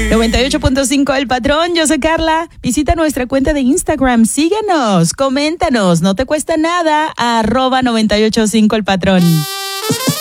98.5 El Patrón, yo soy Carla. Visita nuestra cuenta de Instagram, síguenos, coméntanos, no te cuesta nada, @985 El Patrón.